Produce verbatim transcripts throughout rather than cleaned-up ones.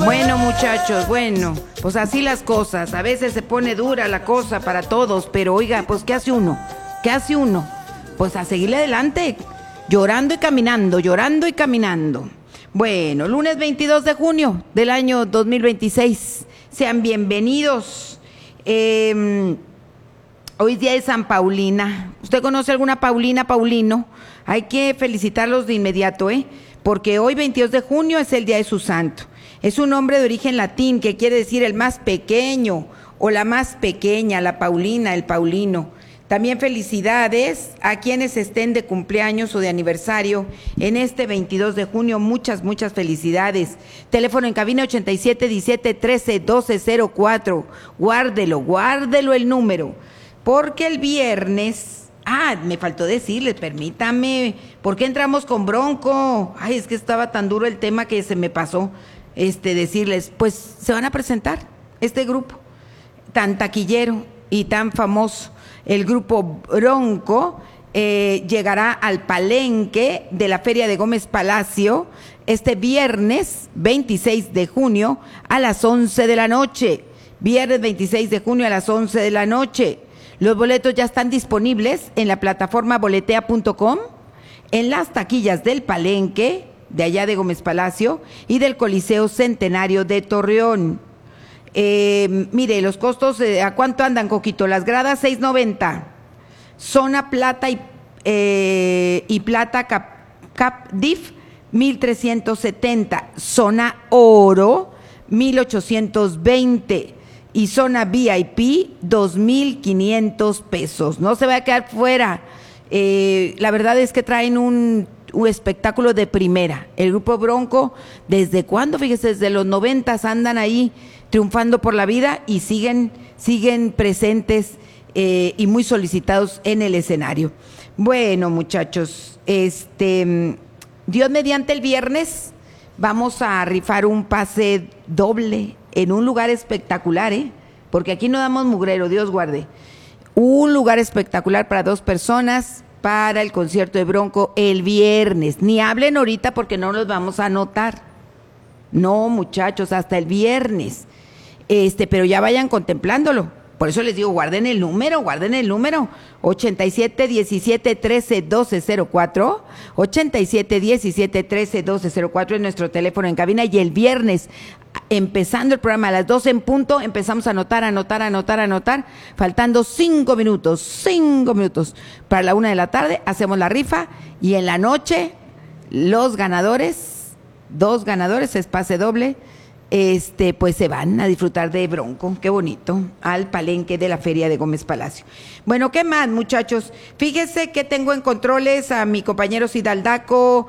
Bueno, muchachos, bueno, pues así las cosas. A veces se pone dura la cosa para todos, pero oiga, pues ¿qué hace uno? ¿Qué hace uno? Pues a seguirle adelante, llorando y caminando, llorando y caminando. Bueno, lunes veintidós de junio del año dos mil veintiséis. Sean bienvenidos. Eh, hoy día de San Paulina. ¿Usted conoce alguna Paulina, Paulino? Hay que felicitarlos de inmediato, ¿eh? Porque hoy veintidós de junio es el día de su santo. Es un nombre de origen latín que quiere decir el más pequeño o la más pequeña, la Paulina, el Paulino. También felicidades a quienes estén de cumpleaños o de aniversario en este veintidós de junio. Muchas, muchas felicidades. Teléfono en cabina ochenta y siete, diecisiete, trece, doce, cero cuatro. Guárdelo, guárdelo el número. Porque el viernes... Ah, me faltó decirles, permítame. ¿Por qué entramos con Bronco? Ay, es que estaba tan duro el tema que se me pasó. Este, decirles, pues se van a presentar este grupo tan taquillero y tan famoso, el grupo Bronco, eh, llegará al Palenque de la Feria de Gómez Palacio este viernes veintiséis de junio a las once de la noche, viernes veintiséis de junio a las once de la noche. Los boletos ya están disponibles en la plataforma boletea punto com, en las taquillas del Palenque, de allá de Gómez Palacio, y del Coliseo Centenario de Torreón. Eh, mire, los costos, eh, ¿a cuánto andan, Coquito? Las gradas, seis noventa. Zona plata y, eh, y plata cap, cap diff, mil trescientos setenta. Zona oro, mil ochocientos veinte. Y zona V I P, dos mil quinientos pesos. No se va a quedar fuera. Eh, la verdad es que traen un... un espectáculo de primera. El grupo Bronco, ¿desde cuándo? Fíjese, desde los noventas andan ahí triunfando por la vida y siguen, siguen presentes eh, y muy solicitados en el escenario. Bueno, muchachos, este, Dios mediante el viernes vamos a rifar un pase doble en un lugar espectacular, ¿eh? Porque aquí no damos mugrero, Dios guarde. Un lugar espectacular para dos personas, para el concierto de Bronco el viernes. Ni hablen ahorita porque no los vamos a anotar. No, muchachos, hasta el viernes. Este, pero ya vayan contemplándolo. Por eso les digo, guarden el número, guarden el número. ochenta y siete, diecisiete, trece, doce, cero cuatro. ochenta y siete, diecisiete, trece, doce, cero cuatro es nuestro teléfono en cabina. Y el viernes, empezando el programa a las doce en punto, empezamos a anotar, anotar, anotar, anotar. Faltando cinco minutos, cinco minutos para la una de la tarde, hacemos la rifa. Y en la noche, los ganadores, dos ganadores, es pase doble. Este, pues se van a disfrutar de Bronco, qué bonito, al Palenque de la Feria de Gómez Palacio. Bueno, ¿qué más, muchachos? Fíjense que tengo en controles a mi compañero Sidaldaco,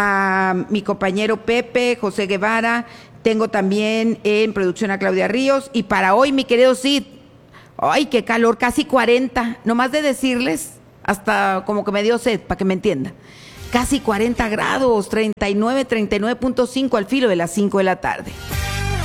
a mi compañero Pepe, José Guevara, tengo también en producción a Claudia Ríos, y para hoy, mi querido Sid, ¡ay, qué calor! Casi cuarenta, nomás de decirles, hasta como que me dio sed, para que me entiendan. Casi cuarenta grados, treinta y nueve, treinta y nueve punto cinco al filo de las cinco de la tarde.